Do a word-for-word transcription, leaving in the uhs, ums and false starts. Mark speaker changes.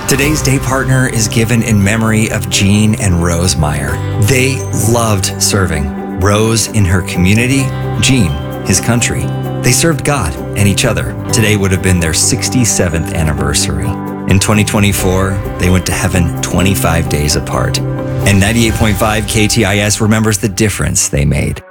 Speaker 1: Today's day partner is given in memory of Gene and Rose Meyer. They loved serving. Rose in her community, Gene, his country. They served God and each other. Today would have been their sixty-seventh anniversary. In twenty twenty-four, they went to heaven twenty-five days apart. And ninety-eight point five K T I S remembers the difference they made.